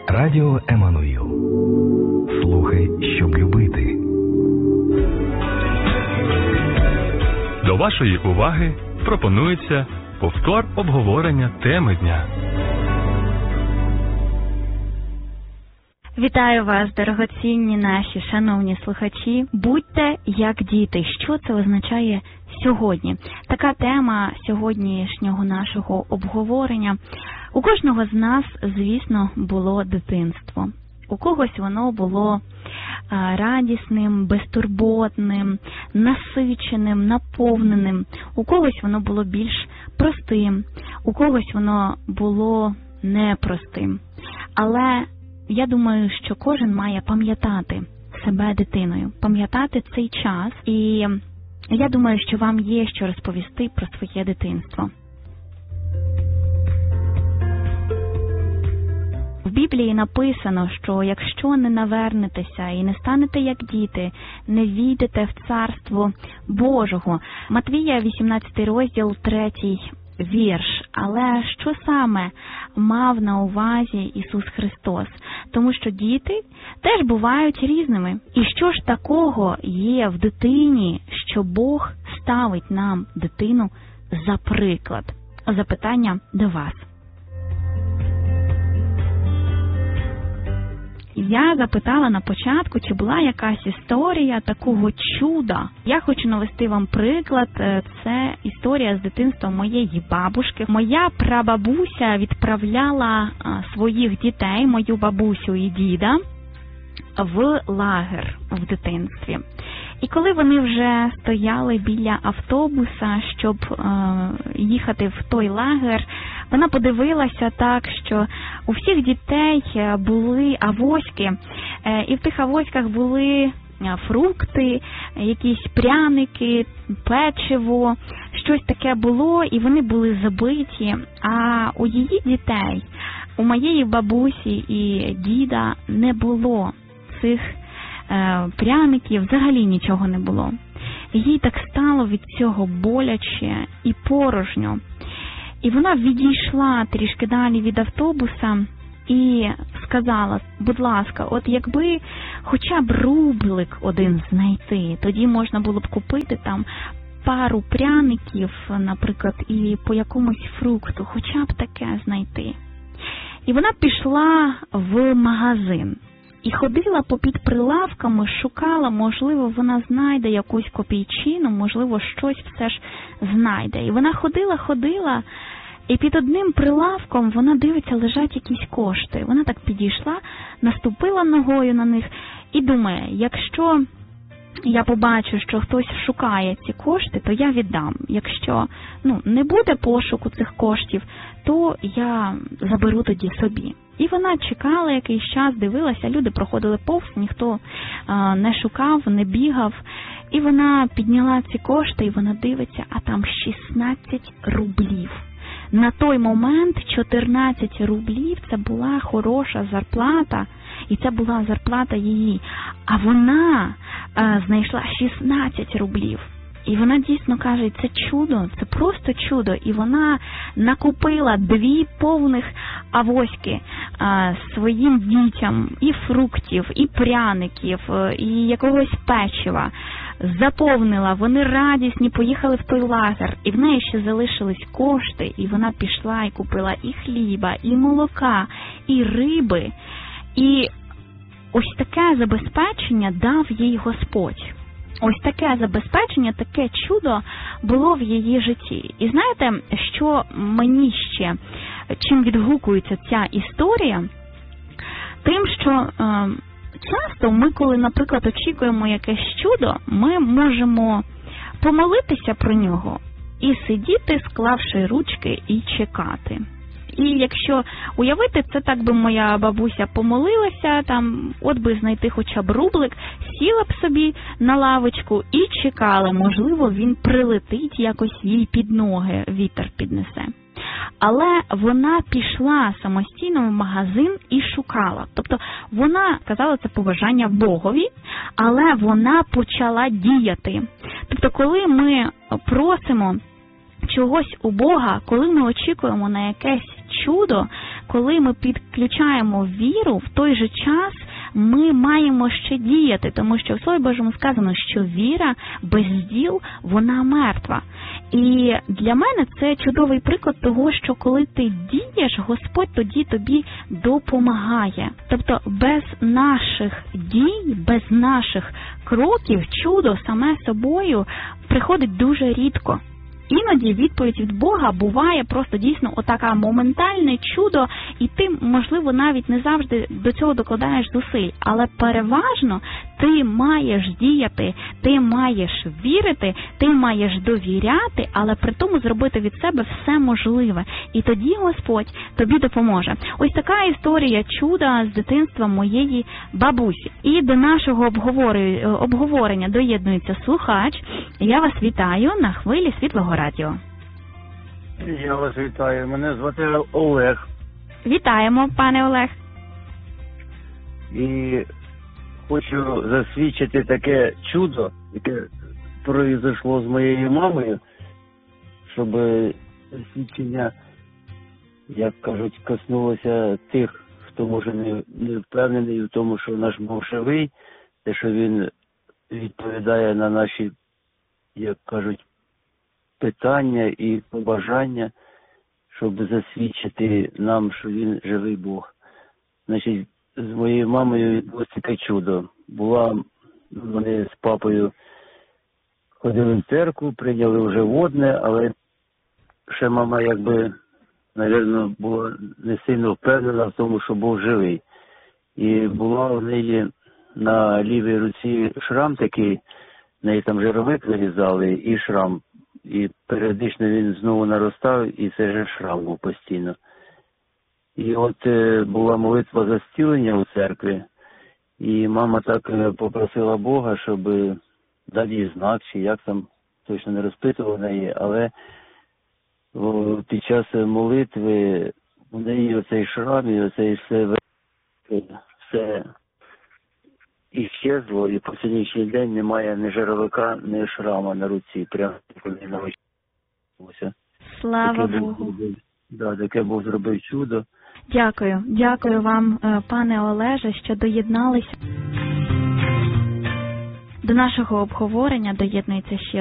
Радіо Еммануїл. Слухай, щоб любити. До вашої уваги пропонується повтор обговорення теми дня. Вітаю вас, дорогоцінні наші шановні слухачі. Будьте як діти. Що це означає сьогодні? Така тема сьогоднішнього нашого обговорення. У кожного з нас, звісно, було дитинство. У когось воно було радісним, безтурботним, насиченим, наповненим. У когось воно було більш простим, у когось воно було непростим. Але я думаю, що кожен має пам'ятати себе дитиною, пам'ятати цей час. І я думаю, що вам є що розповісти про своє дитинство. В Біблії написано, що якщо не навернетеся і не станете як діти, не війдете в Царство Божого. Матвія, 18 розділ, 3 вірш. Але що саме мав на увазі Ісус Христос? Тому що діти теж бувають різними. І що ж такого є в дитині, що Бог ставить нам дитину за приклад? Запитання до вас. Я запитала на початку, чи була якась історія такого чуда. Я хочу навести вам приклад. Це історія з дитинства моєї бабушки. Моя прабабуся відправляла своїх дітей, мою бабусю і діда, в лагер в дитинстві. І коли вони вже стояли біля автобуса, щоб їхати в той лагер, вона подивилася так, що у всіх дітей були авоськи, і в тих авоськах були фрукти, якісь пряники, печиво, щось таке було, і вони були забиті. А у її дітей, у моєї бабусі і діда не було цих пряників, взагалі нічого не було. Їй так стало від цього боляче і порожньо. І вона відійшла трішки далі від автобуса і сказала: будь ласка, от якби хоча б рублик один знайти, тоді можна було б купити там пару пряників, наприклад, і по якомусь фрукту, хоча б таке знайти. І вона пішла в магазин. І ходила попід прилавками, шукала, можливо, вона знайде якусь копійчину, можливо, щось все ж знайде. І вона ходила, і під одним прилавком вона дивиться, лежать якісь кошти. Вона так підійшла, наступила ногою на них і думає: якщо я побачу, що хтось шукає ці кошти, то я віддам. Якщо не буде пошуку цих коштів, то я заберу тоді собі. І вона чекала якийсь час, дивилася, люди проходили повз, ніхто не шукав, не бігав. І вона підняла ці кошти, і вона дивиться, а там 16 рублів. На той момент 14 рублів – це була хороша зарплата, і це була зарплата її. А вона знайшла 16 рублів. І вона дійсно каже: це чудо, це просто чудо. І вона накупила 2 повних авоськи своїм дітям, і фруктів, і пряників, і якогось печива. Заповнила, вони радісні, поїхали в той лагер. І в неї ще залишились кошти, і вона пішла і купила і хліба, і молока, і риби. І ось таке забезпечення дав їй Господь. Ось таке забезпечення, таке чудо було в її житті. І знаєте, що мені ще, чим відгукується ця історія? Тим, що часто ми, коли, наприклад, очікуємо якесь чудо, ми можемо помолитися про нього і сидіти, склавши ручки, і чекати. І якщо уявити, це так би моя бабуся помолилася, там, от би знайти хоча б рублик, сіла б собі на лавочку і чекала, можливо, він прилетить якось їй під ноги, вітер піднесе. Але вона пішла самостійно в магазин і шукала. Тобто вона казала це побажання Богові, але вона почала діяти. Тобто коли ми просимо чогось у Бога, коли ми очікуємо на якесь чудо, коли ми підключаємо віру, в той же час ми маємо ще діяти, тому що в Слові Божому сказано, що віра без діл, вона мертва. І для мене це чудовий приклад того, що коли ти дієш, Господь тоді тобі допомагає. Тобто без наших дій, без наших кроків чудо саме собою приходить дуже рідко. Іноді відповідь від Бога буває просто дійсно отака моментальне чудо, і ти, можливо, навіть не завжди до цього докладаєш зусиль. Але переважно ти маєш діяти, ти маєш вірити, ти маєш довіряти, але при тому зробити від себе все можливе. І тоді Господь тобі допоможе. Ось така історія чуда з дитинства моєї бабусі. І до нашого обговорення доєднується слухач. Я вас вітаю на хвилі Світлого радіо. Я вас вітаю. Мене звати Олег. Вітаємо, пане Олег. І хочу засвідчити таке чудо, яке произошло з моєю мамою, щоб свідчення, як кажуть, коснулося тих, хто може не впевнений в тому, що наш Бог живий, те, що він відповідає на наші, як кажуть, питання і побажання, щоб засвідчити нам, що він живий Бог. Значить, з моєю мамою відбулося таке чудо. Вони з папою ходили в церкву, прийняли вже водне, але ще мама, якби, мабуть, була не сильно впевнена в тому, що Бог живий. І була у неї на лівій руці шрам такий, в неї там жировик вирізали і шрам. І періодично він знову наростав, і це ж шрам був постійно. І от була молитва за зцілення у церкві, і мама так попросила Бога, щоб дати їй знак, чи як там, точно не розпитував неї, але під час молитви у неї оцей шрам і оцей все іщезло, і по сьогоднішній день немає ні жировика, ні шрама на руці, прямо коли навчилося. Слава Богу. Да, таке Бог зробив чудо. Дякую вам, пане Олеже, що доєдналися. До нашого обговорення доєднується ще